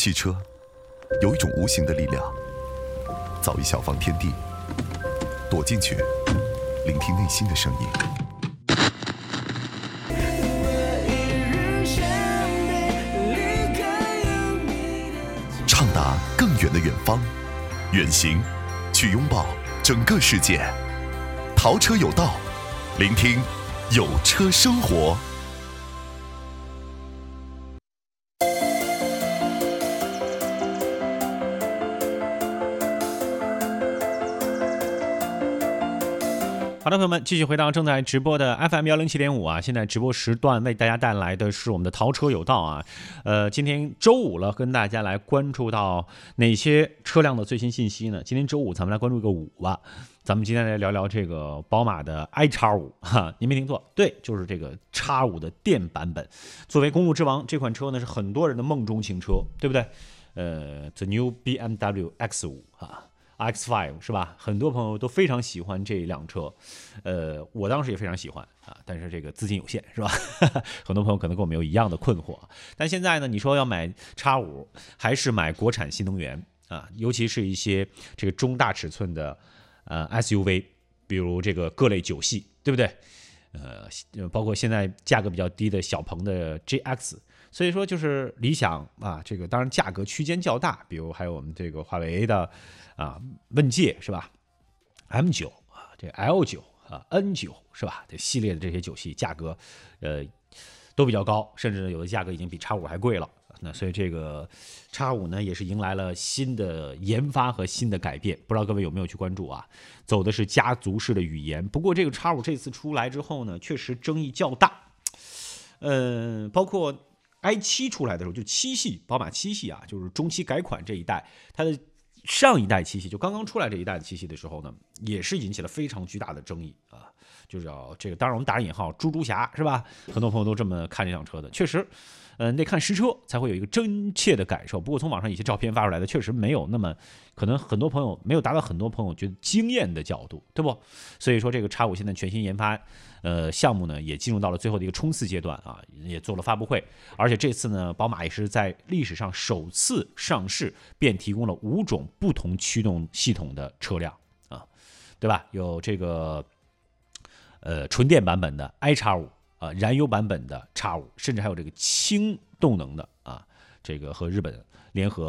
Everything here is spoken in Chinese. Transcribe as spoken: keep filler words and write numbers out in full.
汽车有一种无形的力量，造一小方天地，躲进去，聆听内心的声音。畅达更远的远方，远行，去拥抱整个世界。淘车有道，聆听有车生活。 好的，朋友们，继续回到正在直播的 F M 一零七点五啊，现在直播时段为大家带来的是我们的淘车有道啊。呃，今天周五了，跟大家来关注到哪些车辆的最新信息呢？今天周五，咱们来关注一个五吧。咱们今天来聊聊这个宝马的 i 叉五 哈，您没听错，对，就是这个 X 五 的电版本。作为公路之王，这款车呢是很多人的梦中情车，对不对？呃 ，The New B M W X 五 啊。X 五 是吧？很多朋友都非常喜欢这辆车，呃，我当时也非常喜欢啊，但是这个资金有限，是吧？很多朋友可能跟我们有一样的困惑。但现在呢，你说要买 X 五，还是买国产新能源啊？尤其是一些这个中大尺寸的呃 S U V， 比如这个各类九系，对不对？呃，包括现在价格比较低的小鹏的 G X。所以说就是理想啊，这个当然价格区间较大，比如还有我们这个华为的啊问界是吧 ？M 九 啊，这 L 九 啊 N 九 是吧？这系列的这些九系价格呃都比较高，甚至有的价格已经比 X 五 还贵了。那所以这个 X 五 呢也是迎来了新的研发和新的改变，不知道各位有没有去关注啊？走的是家族式的语言，不过这个 X 五 这次出来之后呢，确实争议较大，嗯、呃，包括。i 七 出来的时候，就七系，宝马七系啊，就是中期改款这一代，它的上一代七系，就刚刚出来这一代的七系的时候呢，也是引起了非常巨大的争议啊，就是叫这个，当然我们打上引号，猪猪侠是吧？很多朋友都这么看这辆车的，确实，呃，得看实车才会有一个真切的感受。不过从网上一些照片发出来的，确实没有那么，可能很多朋友没有达到很多朋友觉得惊艳的角度，对不？所以说这个 X 五 现在全新研发。呃，项目呢也进入到了最后的一个冲刺阶段啊，也做了发布会，而且这次呢，宝马也是在历史上首次上市便提供了五种不同驱动系统的车辆啊，对吧？有这个呃纯电版本的 i 叉五 啊，燃油版本的 X 五，甚至还有这个轻动能的啊，这个和日本联合